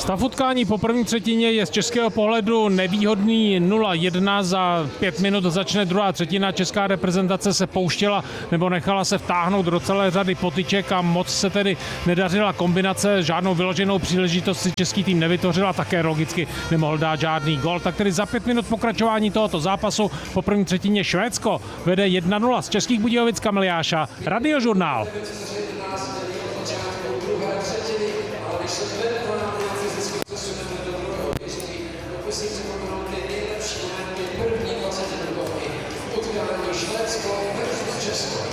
Stav utkání po první třetině je z českého pohledu nevýhodný 0-1. Za 5 minut začne druhá třetina. Česká reprezentace se pouštěla nebo nechala se vtáhnout do celé řady potyček a moc se tedy nedařila kombinace. Žádnou vyloženou příležitost si český tým nevytvořila, také logicky nemohl dát žádný gol. Tak tedy za 5 minut pokračování tohoto zápasu po první třetině Švédsko vede 1-0. Z Českých Budějovic Kamil Jáša, Radiožurnál. Švédsko versus Česko.